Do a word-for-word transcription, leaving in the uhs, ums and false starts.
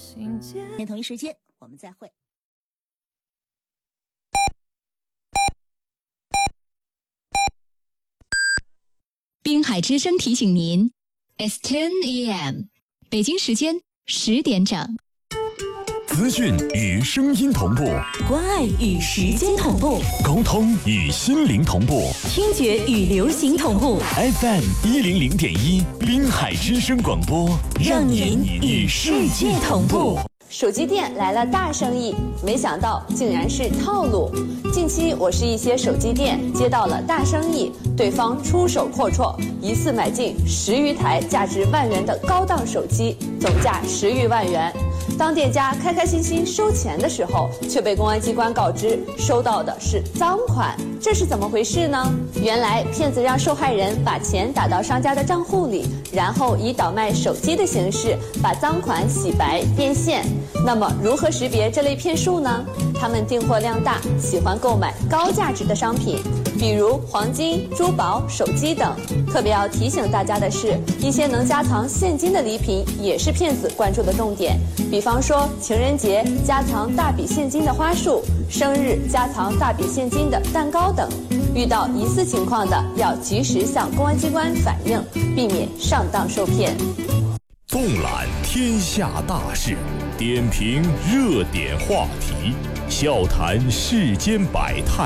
明天同一时间我们再会。 滨海之声提醒您 ，It's ten A M， 北京时间十点整。 资讯与声音同步， 关爱与时间同步， 沟通与心灵同步， 听觉与流行同步。 F M 一零零点一，滨海之声广播， 让您与世界同步。 手机店来了大生意，没想到竟然是套路。近期我市一些手机店接到了大生意，对方出手阔绰，一次买进十余台价值万元的高档手机，总价十余万元。当店家开开心心收钱的时候，却被公安机关告知收到的是赃款，这是怎么回事呢？原来骗子让受害人把钱打到商家的账户里，然后以倒卖手机的形式把赃款洗白变现。那么如何识别这类骗术呢？他们订货量大，喜欢购买高价值的商品，比如黄金、珠宝、手机等。特别要提醒大家的是，一些能加藏现金的礼品也是骗子关注的重点，比方说情人节加藏大笔现金的花束，生日加藏大笔现金的蛋糕等。遇到疑似情况的，要及时向公安机关反映，避免上当受骗。 纵览天下大事，点评热点话题，笑谈世间百态。